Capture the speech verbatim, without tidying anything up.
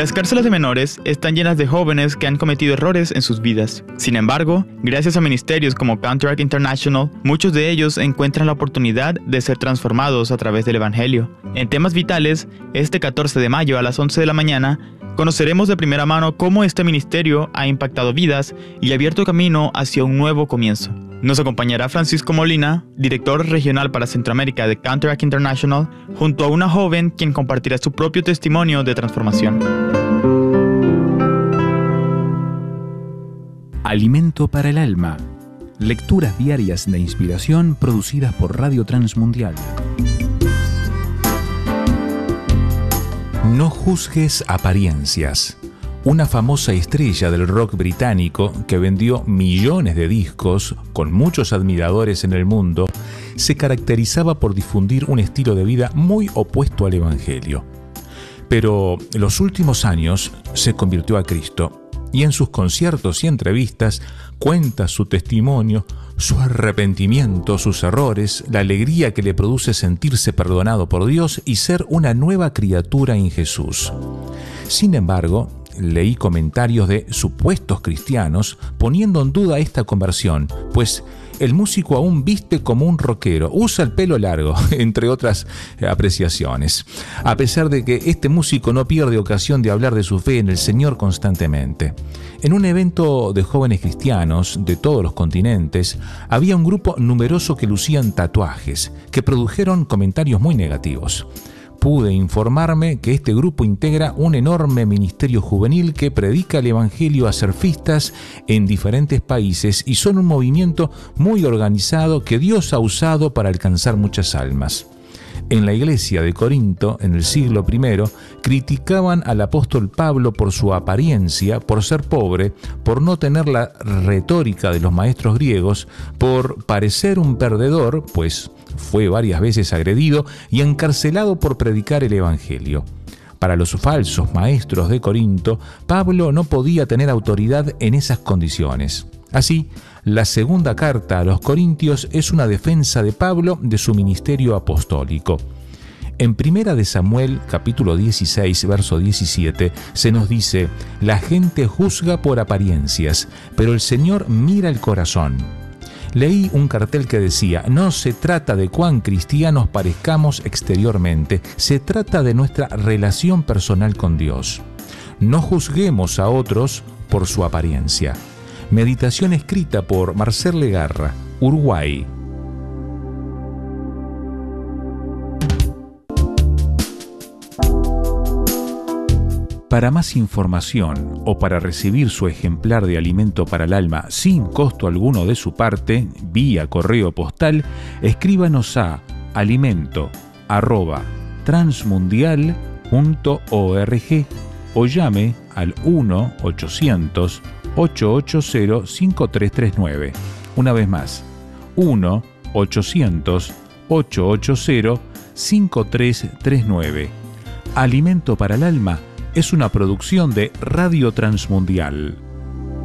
Las cárceles de menores están llenas de jóvenes que han cometido errores en sus vidas. Sin embargo, gracias a ministerios como Counteract International, muchos de ellos encuentran la oportunidad de ser transformados a través del Evangelio. En Temas Vitales, este catorce de mayo a las once de la mañana, conoceremos de primera mano cómo este ministerio ha impactado vidas y abierto camino hacia un nuevo comienzo. Nos acompañará Francisco Molina, director regional para Centroamérica de Counteract International, junto a una joven quien compartirá su propio testimonio de transformación. Alimento para el alma. Lecturas diarias de inspiración producidas por Radio Transmundial. No juzgues apariencias. Una famosa estrella del rock británico que vendió millones de discos con muchos admiradores en el mundo, se caracterizaba por difundir un estilo de vida muy opuesto al Evangelio. Pero en los últimos años se convirtió a Cristo y en sus conciertos y entrevistas cuenta su testimonio, su arrepentimiento, sus errores, la alegría que le produce sentirse perdonado por Dios y ser una nueva criatura en Jesús. Sin embargo, leí comentarios de supuestos cristianos poniendo en duda esta conversión, pues el músico aún viste como un rockero, usa el pelo largo, entre otras apreciaciones, a pesar de que este músico no pierde ocasión de hablar de su fe en el Señor constantemente. En un evento de jóvenes cristianos de todos los continentes, había un grupo numeroso que lucían tatuajes, que produjeron comentarios muy negativos. Pude informarme que este grupo integra un enorme ministerio juvenil que predica el evangelio a surfistas en diferentes países y son un movimiento muy organizado que Dios ha usado para alcanzar muchas almas. En la iglesia de Corinto, en el siglo primero, criticaban al apóstol Pablo por su apariencia, por ser pobre, por no tener la retórica de los maestros griegos, por parecer un perdedor, pues fue varias veces agredido y encarcelado por predicar el evangelio. Para los falsos maestros de Corinto, Pablo no podía tener autoridad en esas condiciones. Así, la segunda carta a los Corintios es una defensa de Pablo de su ministerio apostólico. En Primera de Samuel, capítulo dieciséis, verso diecisiete, se nos dice: «La gente juzga por apariencias, pero el Señor mira el corazón». Leí un cartel que decía: no se trata de cuán cristianos parezcamos exteriormente, se trata de nuestra relación personal con Dios. No juzguemos a otros por su apariencia. Meditación escrita por Marcel Legarra, Uruguay. Para más información o para recibir su ejemplar de Alimento para el Alma sin costo alguno de su parte, vía correo postal, escríbanos a alimento arroba transmundial punto org o llame al uno ochocientos, ochocientos ochenta, cinco tres tres nueve. Una vez más, uno ochocientos, ochocientos ochenta, cinco tres tres nueve. Alimento para el Alma es una producción de Radio Transmundial.